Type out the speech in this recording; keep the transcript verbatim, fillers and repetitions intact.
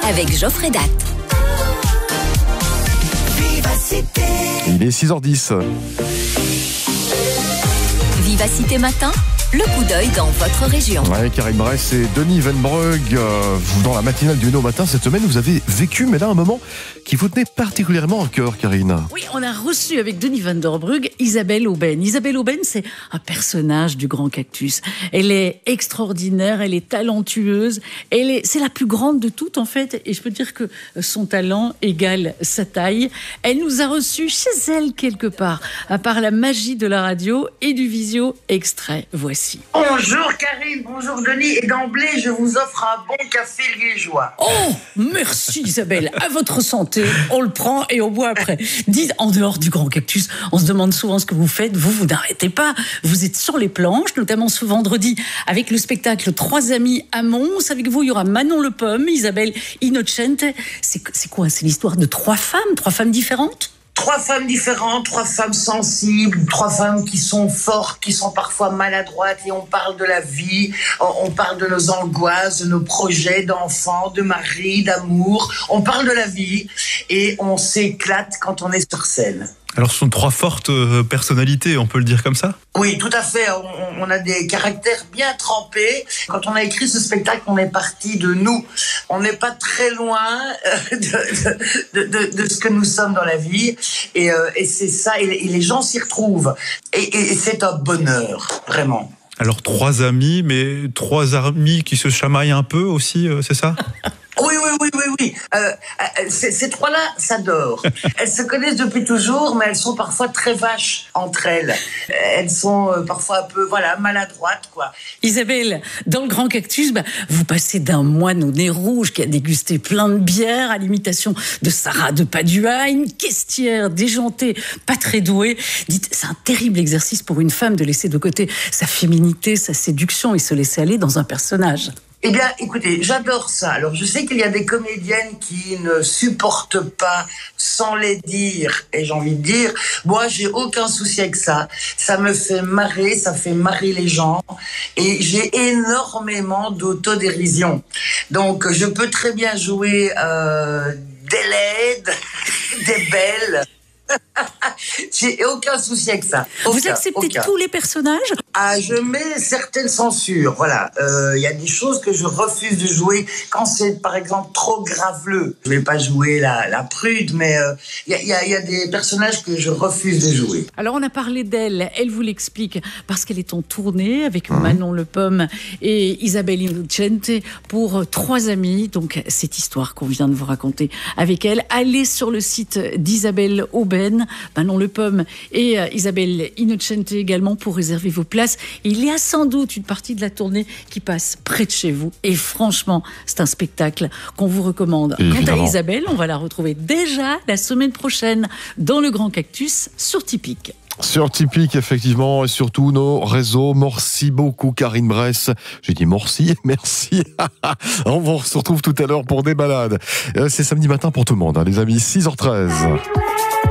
avec Geoffrey Datt. Il est six heures dix. Vivacité Matin, le coup d'œil dans votre région. Ouais, Karine Bress et Denis Venbrugg, euh, vous, dans la matinale du Hainaut Matin, cette semaine, vous avez vécu, mais là, un moment qui vous tenait particulièrement à cœur, Karine. Oui, on a reçu avec Denis Venbrugg Isabelle Aubène. Isabelle Aubène, c'est un personnage du Grand Cactus. Elle est extraordinaire, elle est talentueuse, elle est, c'est la plus grande de toutes, en fait, et je peux dire que son talent égale sa taille. Elle nous a reçus chez elle, quelque part, à part la magie de la radio et du visio extrait. Voici. Bonjour Karine, bonjour Denis, et d'emblée je vous offre un bon café liégeois. Oh, merci Isabelle, à votre santé, on le prend et on boit après. Dites, en dehors du Grand Cactus, on se demande souvent ce que vous faites, vous, vous n'arrêtez pas, vous êtes sur les planches, notamment ce vendredi avec le spectacle Trois Amis à Mons. Avec vous, il y aura Manon Le Pomme, Isabelle Innocente. C'est, c'est quoi, c'est l'histoire de trois femmes, trois femmes différentes ? Trois femmes différentes, trois femmes sensibles, trois femmes qui sont fortes, qui sont parfois maladroites, et on parle de la vie, on parle de nos angoisses, de nos projets d'enfants, de mari, d'amour, on parle de la vie et on s'éclate quand on est sur scène. Alors ce sont trois fortes personnalités, on peut le dire comme ça ? Oui, tout à fait. On, on a des caractères bien trempés. Quand on a écrit ce spectacle, on est parti de nous. On n'est pas très loin de, de, de, de ce que nous sommes dans la vie. Et, euh, et c'est ça, et, et les gens s'y retrouvent. Et, et c'est un bonheur, vraiment. Alors trois amis, mais trois amis qui se chamaillent un peu aussi, c'est ça ? Oui, oui, oui, oui, oui. Euh, ces, ces trois-là s'adorent. Elles se connaissent depuis toujours, mais elles sont parfois très vaches entre elles. Elles sont euh, parfois un peu, voilà, maladroites, quoi. Isabelle, dans le Grand Cactus, bah, vous passez d'un moine au nez rouge qui a dégusté plein de bières à l'imitation de Sarah de Padua, une caistière déjantée, pas très douée. Dites, c'est un terrible exercice pour une femme de laisser de côté sa féminité, sa séduction et se laisser aller dans un personnage. Eh bien, écoutez, j'adore ça. Alors, je sais qu'il y a des comédiennes qui ne supportent pas sans les dire. Et j'ai envie de dire, moi, j'ai aucun souci avec ça. Ça me fait marrer, ça fait marrer les gens. Et j'ai énormément d'autodérision. Donc, je peux très bien jouer euh, des laides, des belles. J'ai aucun souci avec ça. Aucun, Vous acceptez aucun. tous les personnages ? Ah, je mets certaines censures. Voilà, il euh, y a des choses que je refuse de jouer quand c'est, par exemple, trop graveleux. Je vais pas jouer la, la prude, mais il euh, y, y, y a des personnages que je refuse de jouer. Alors, on a parlé d'elle. Elle vous l'explique parce qu'elle est en tournée avec mmh. Manon Le Pomme et Isabelle Innocente pour Trois Amis. Donc, cette histoire qu'on vient de vous raconter avec elle. Allez sur le site d'Isabelle Aubène, Manon Le Pomme et euh, Isabelle Innocente également pour réserver vos places. Et il y a sans doute une partie de la tournée qui passe près de chez vous. Et franchement, c'est un spectacle qu'on vous recommande. Évidemment. Quant à Isabelle, on va la retrouver déjà la semaine prochaine dans le Grand Cactus sur Tipeee. Sur Tipeee, effectivement, et sur tous nos réseaux. Merci beaucoup, Karine Bress. J'ai dit merci, merci. On vous retrouve tout à l'heure pour des balades. C'est samedi matin pour tout le monde, hein, les amis, six heures treize.